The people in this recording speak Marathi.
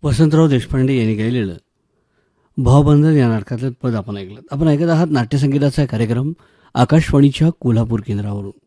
वसंतराव देशपांडे यांनी गायलेलं भावबंधन या नाटकातलं पद आपण ऐकलं. आपण ऐकत आहात नाट्यसंगीताचा कार्यक्रम आकाशवाणीच्या कोल्हापूर केंद्रावरून.